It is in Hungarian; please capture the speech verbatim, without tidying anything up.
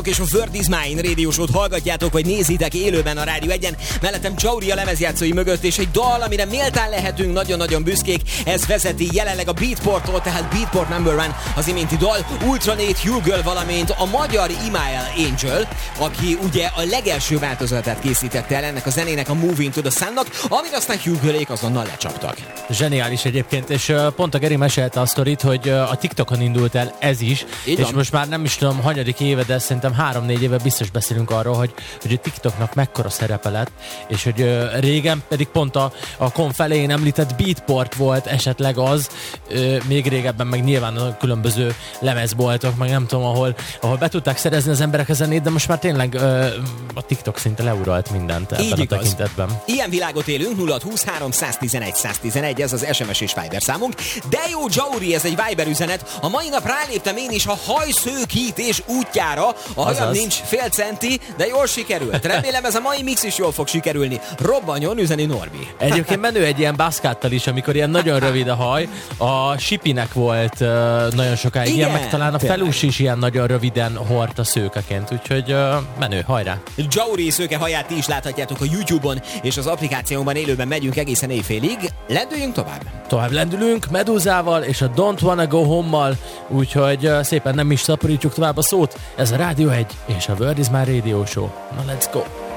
És a Word is Mine rádiósót hallgatjátok, vagy nézitek élőben a Rádió egyen. Mellettem Jauri a lemezjátszói mögött, és egy dal, amire méltán lehetünk nagyon-nagyon büszkék. Ez vezeti jelenleg a Beatporttól, tehát Beatport number one az iménti dal. Ultranate, Hugel, valamint a magyar Email Angel, aki ugye a legelső változatát készítette el ennek a zenének, a Moving to the Sun-nak, amire aztán Hugelék azonnal lecsaptak. Zseniális egyébként, és pont a Geri mesélte a sztorit, hogy a TikTokon indult el ez is, így és van. most már nem is tudom, hanyadik éve, de szerintem három-négy éve biztos beszélünk arról, hogy, hogy a TikToknak mekkora szerepe lett, és hogy uh, régen pedig pont a, a konf elején említett Beatport volt esetleg az, uh, még régebben meg nyilván a különböző lemezboltok, meg nem tudom, ahol, ahol be tudták szerezni az emberek a zenét, de most már tényleg uh, a TikTok szinte leuralt mindent ebben a tekintetben. Ilyen világot élünk, nulla húsz három tizenegy száz tizenegy, ez az es em es és Viber számunk. De jó, Jauri, ez egy Viber üzenet. A mai nap ráléptem én is a hajszőkítés útjára. A hajam nincs fél centi, de jól sikerült. Remélem ez a mai mix is jól fog sikerülni. Robbanjon, üzeni Norbi. Egyébként menő egy ilyen baszkáttal is, amikor ilyen nagyon rövid a haj. A Sipinek volt uh, nagyon sokáig igen, ilyen, meg talán a Felus is ilyen nagyon röviden hordta szőkeként, úgyhogy uh, menő, hajrá! Jauri szőke haját ti is láthatjátok a YouTube-on, és az applikációban élőben megyünk egészen éjfélig. Lendüljünk tovább. Tovább lendülünk Medúzával és a Don't Wanna Go Home-mal, úgyhogy uh, szépen nem is szaporítjuk tovább a szót. Ez a Rádió egy és a Word is My Radio Show. Na, let's go!